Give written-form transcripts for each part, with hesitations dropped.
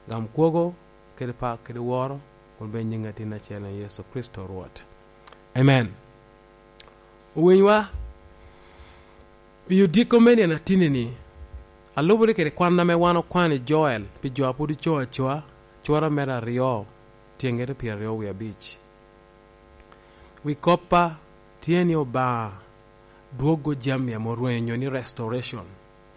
gam kuogo kede pak kede woro kun be nyingati na chela Yesu Kristo ruot. Amen. Uwinywa yudiko meni na tinini aluburi kede kwanna me wano kwani Joel pi joa pudi chora mera rio tiengere pi rio wi abich wikopa tieni oba duogo jamia morwenyo ni restoration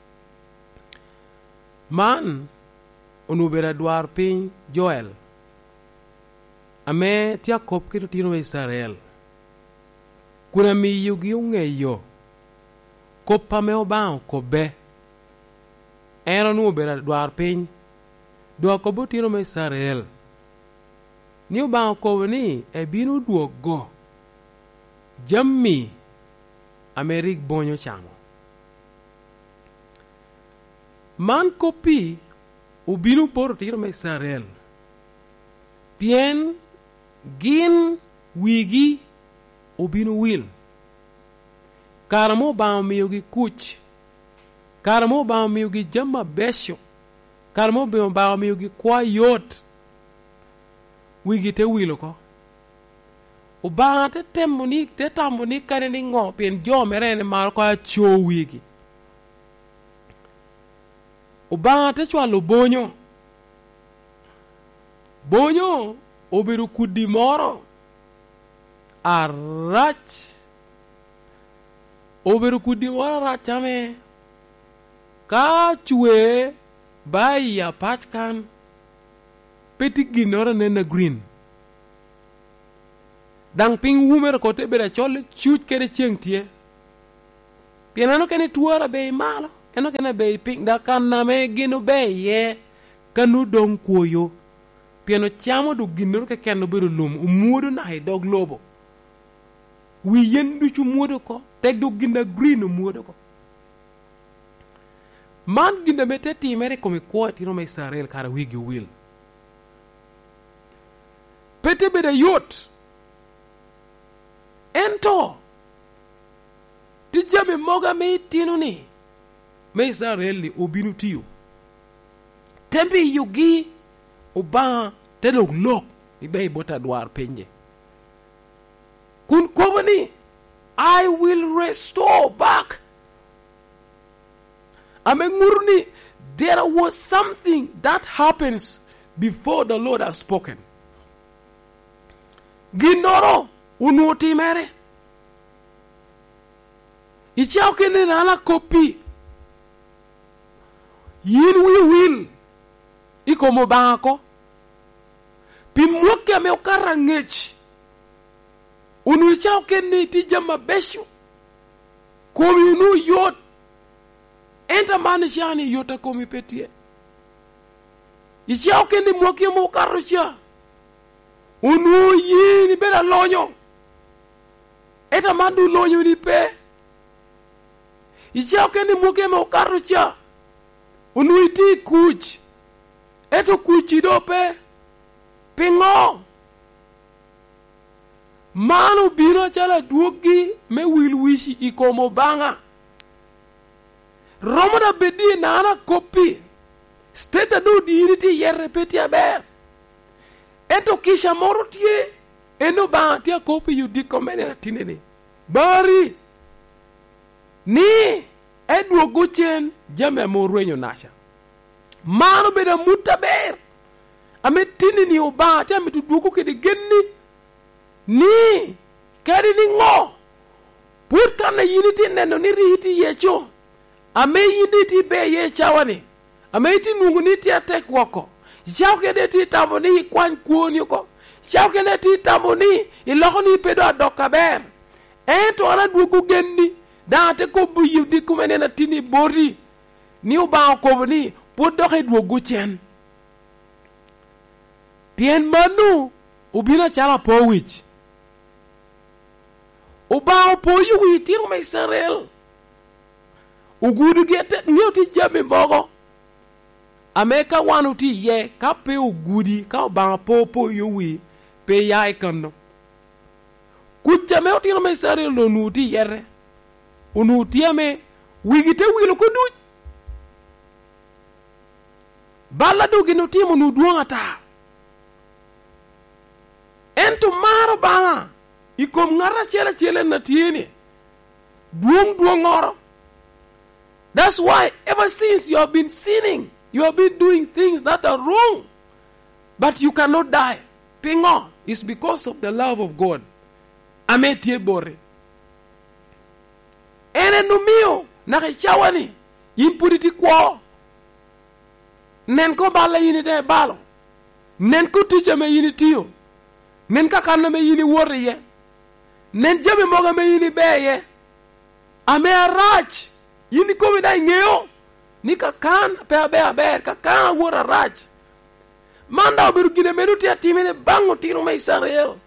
man unubera dwar piny Joel ame tia kop kito tino Israel kuna miyo gi ung'eyo kopa me obao kobe eno nubera dwar piny duoko bo tino Israel ni obao kobe ni ebino duogo jammi Amerik bonyo chamo man kopi ubinu por tiro me Israel pien gin wigi ubinu wil karamo ba miyogi kuch karamo ba miyogi jamma besho karamo ba miyogi kwa yot wigi te wilo ko uba te temoni te tamboni kane ni ngo pien jo merene mar ko acho wigi uba te chwalo bonyo oberu kudi moro arach ame ka chwe baya patkan peti ginora nena green dang ping wumer ko te bera chol chuch kere chieng tie pienano kene tuara be malo eno kene be ping da kanna me gino be ye kanu dong kuoyo pieno chamo du ginor ke kendo bero lum umudo na he dog lobo wi yendu chu mudo ko tek du ginda green umudo ko man ginda mete ti mere komi ko tino me Israel kara wigi will pete beda yot ento ti jame moga me tino ni me Israel li obinu tiyo tembi yugi uba telok lok ibe bota dwar penje kun kobani I will restore back amengurni there was something that happens before the Lord has spoken ginoro unuoti mere ichao kene nala kopi yin wi will ikomo bako pimwoke me okara ngech unu ichao kene tijama beshu komi unu yot enta mani shani yota komi petie ichao kene mwoke mo okaro cha unu yini beda lonyo eta mandu lonyo ni pe ichao kene mwoke mo okaro cha unu iti kuch eto kuchi dope pingo manu biro chala duogi me wilwishi ikomo banga romoda bedi nana kopi steta do diriti yerre petia ber eto kisha moro tie eno ba tia kopi yudiko menena tinene bari ni eduogo chen jame morwenyo nasha manu beda mutaber ame tinini oba tia metu duogo kede genni ni kedi ni ngo put kana yiniti neno ni rihiti yecho ame yiniti be ye chawani ame iti nungu niti atek wako chau kede ti tambo ni kwan kuoni ko chau kede ti tambo ni iloko ni pedo adoka ber ento ana duogo genni da te ko buyu di kumenena tini bori ni oba ko ni put doke duogo chen pien manu ubina chala powich uba po yuwi tiro me Israel ugudu gete nyoti jame bogo ameka wanu ti ye ka pe ugudi ka ba po yuwi pe yai kando kucha me tiro me Israel no nuti yere unuti ame wigite wilo kudu balla du gino timo nu duong ata ento maro banga ikom ngara chela na tieni duong oro. That's why ever since you have been sinning, you have been doing things that are wrong, but you cannot die. Pingo is because of the love of God. Ametie bore. Ene numio na chawani impurity kwa. Nen ko bala yini de balo. Nen ko ticha me yini tiyo. Nen ka kanna me yini wori ye. Nen jame moga me yini be ye. Ame arach. Yini ko mi dai ngeo. Ni ka kan pe abe ka kan wora rach. Manda obiru gine menuti atimene bango tiro me Israel.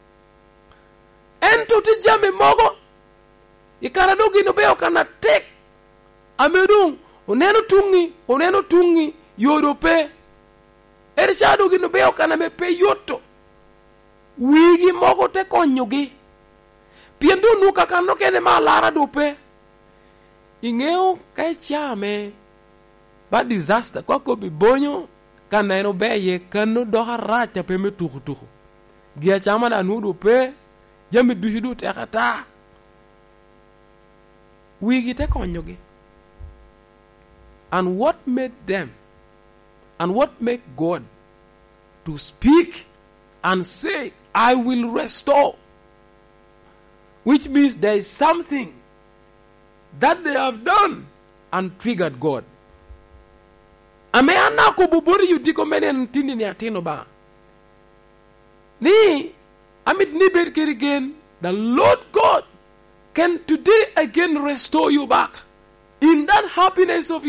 Ento ti jame mogo. Ikara dogi no beo kana tek. Amedung oneno tungi yodope. Erisha dogi no beo kana me pe yoto. Wigi mogo te konyogi. Piendu nuka kano kene ma lara dope. Ingeo kai chame ba disaster kwa ko bibonyo kana eno beye kano doha racha pe me tuhu. Gia chama da nudo pe jami duhidu te kata. Wigi te konyogi. And what made them and what made God to speak and say, I will restore? Which means there is something that they have done and triggered God. Ame ana ko bubori yudiko menen tini ni atino ba. Ni amit ni berkir again. The Lord God can today again restore you back in that happiness of